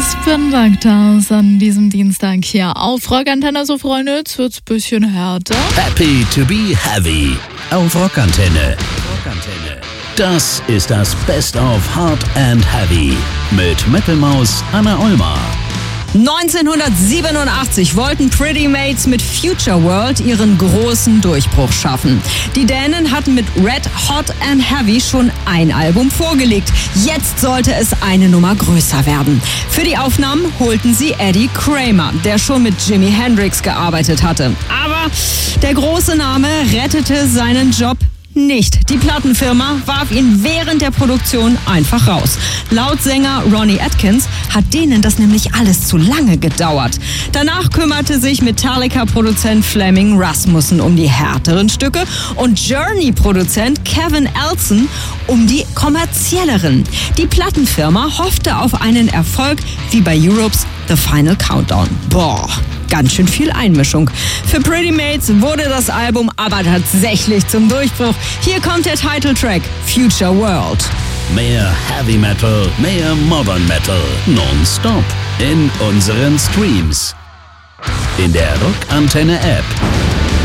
Spin Doctors an diesem Dienstag hier auf Rockantenne. So, Freunde, jetzt wird's ein bisschen härter. Happy to be heavy auf Rockantenne. Das ist das Best of Hard and Heavy mit Metal-Maus Anna Olmer. 1987 wollten Pretty Mates mit Future World ihren großen Durchbruch schaffen. Die Dänen hatten mit Red Hot and Heavy schon ein Album vorgelegt. Jetzt sollte es eine Nummer größer werden. Für die Aufnahmen holten sie Eddie Kramer, der schon mit Jimi Hendrix gearbeitet hatte. Aber der große Name rettete seinen Job nicht. Die Plattenfirma warf ihn während der Produktion einfach raus. Laut Sänger Ronnie Atkins hat denen das nämlich alles zu lange gedauert. Danach kümmerte sich Metallica-Produzent Flemming Rasmussen um die härteren Stücke und Journey-Produzent Kevin Elson um die kommerzielleren. Die Plattenfirma hoffte auf einen Erfolg wie bei Europes The Final Countdown. Boah, ganz schön viel Einmischung. Für Pretty Mates wurde das Album aber tatsächlich zum Durchbruch. Hier kommt der Titeltrack Future World. Mehr Heavy Metal, mehr Modern Metal, nonstop in unseren Streams. In der Rockantenne App.